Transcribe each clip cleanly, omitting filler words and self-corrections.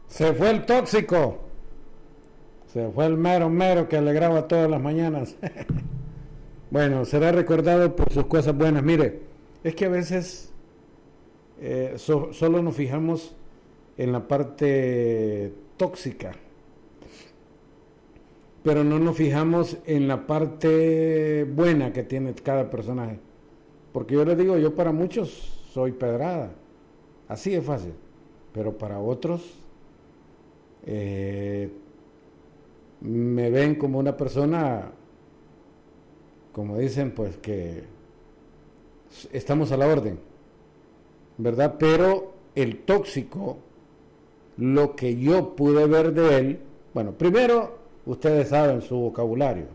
Se fue el tóxico. Se fue el mero mero que alegraba todas las mañanas. Bueno, será recordado por sus cosas buenas. Mire, es que a veces solo nos fijamos en la parte tóxica, pero no nos fijamos en la parte buena que tiene cada personaje. Porque yo les digo, yo para muchos soy pedrada, así es fácil, pero para otros me ven como una persona, como dicen, pues que estamos a la orden, ¿verdad? Pero el tóxico, lo que yo pude ver de él, bueno, primero, ustedes saben su vocabulario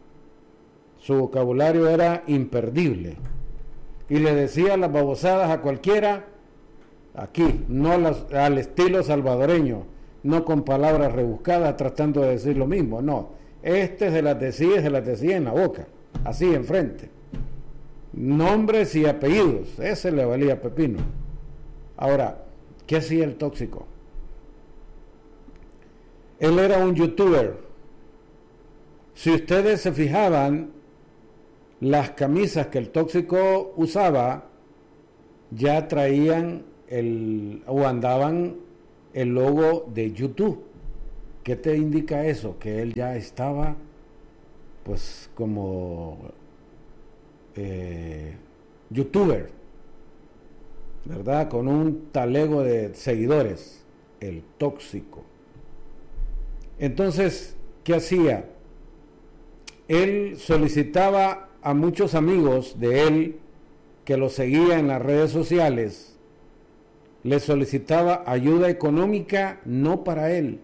era imperdible, y le decía las babosadas a cualquiera, aquí, no al estilo salvadoreño, no con palabras rebuscadas tratando de decir lo mismo, no, se las decía en la boca, así enfrente, nombres y apellidos, ese le valía pepino. Ahora, ¿qué hacía el tóxico? Él era un youtuber. Si ustedes se fijaban, las camisas que el tóxico usaba ya traían o andaban el logo de YouTube. ¿Qué te indica eso? Que él ya estaba pues como youtuber, ¿verdad? Con un talego de seguidores, el tóxico. Entonces, ¿qué hacía? Él solicitaba a muchos amigos de él que lo seguía en las redes sociales, le solicitaba ayuda económica, no para él.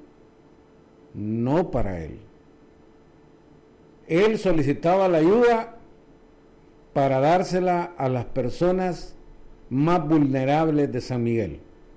Él solicitaba la ayuda para dársela a las personas más vulnerables de San Miguel.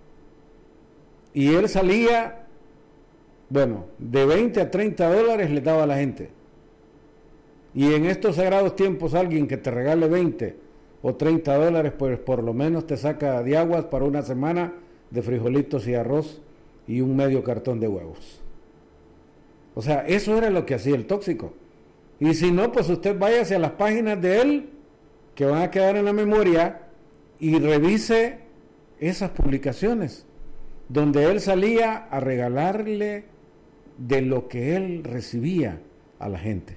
Y él salía, bueno, de 20 a 30 dólares le daba a la gente. Y en estos sagrados tiempos alguien que te regale 20 o 30 dólares, pues por lo menos te saca de aguas para una semana de frijolitos y arroz y un medio cartón de huevos. O sea, eso era lo que hacía el tóxico. Y si no, pues usted váyase a las páginas de él, que van a quedar en la memoria, y revise esas publicaciones, donde él salía a regalarle de lo que él recibía a la gente.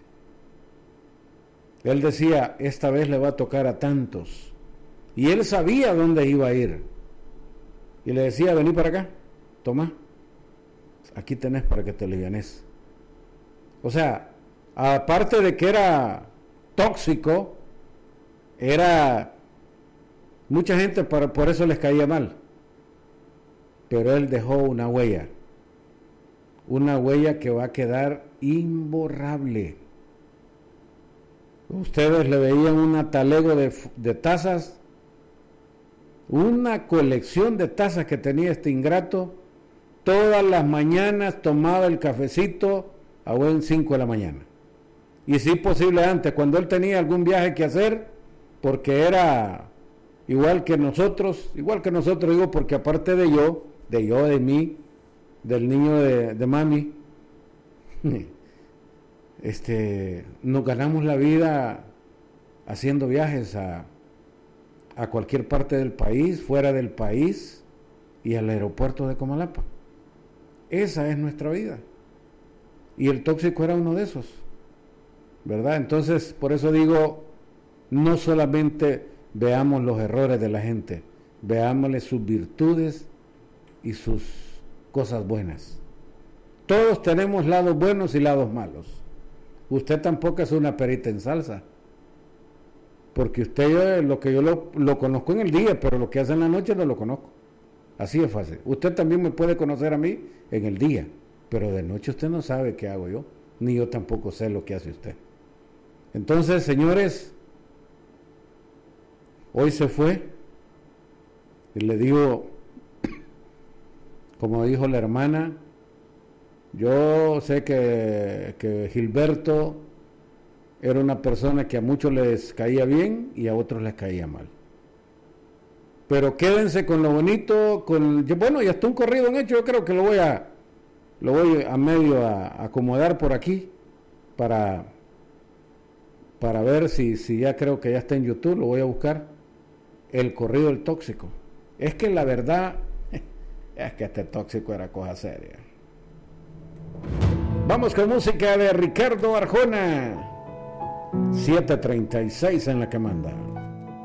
Él decía, esta vez le va a tocar a tantos. Y él sabía dónde iba a ir. Y le decía, vení para acá, toma, aquí tenés para que te alivianes. O sea, aparte de que era tóxico, mucha gente por eso les caía mal. Pero él dejó una huella que va a quedar imborrable. Ustedes le veían un talego de tazas, una colección de tazas que tenía este ingrato. Todas las mañanas tomaba el cafecito a buen 5 de la mañana. Y si posible antes, cuando él tenía algún viaje que hacer, porque era igual que nosotros, digo, porque aparte de mí, del niño de mami, nos ganamos la vida haciendo viajes a cualquier parte del país, fuera del país y al aeropuerto de Comalapa. Esa es nuestra vida. Y el tóxico era uno de esos, ¿verdad? Entonces, por eso digo, no solamente veamos los errores de la gente, veámosle sus virtudes y sus cosas buenas. Todos tenemos lados buenos y lados malos. Usted tampoco es una perita en salsa, porque usted, lo que yo lo conozco en el día, pero lo que hace en la noche no lo conozco. Así es fácil. Usted también me puede conocer a mí en el día, pero de noche usted no sabe qué hago yo, ni yo tampoco sé lo que hace usted. Entonces, señores, hoy se fue, y le digo, como dijo la hermana, yo sé que Gilberto era una persona que a muchos les caía bien y a otros les caía mal. pero quédense con lo bonito, bueno, ya está un corrido en hecho, yo creo que lo voy a medio a acomodar por aquí para ver si ya creo que ya está en YouTube, lo voy a buscar, el corrido del tóxico. Es que la verdad es que este tóxico era cosa seria. Vamos con música de Ricardo Arjona. 7:36 en la que manda.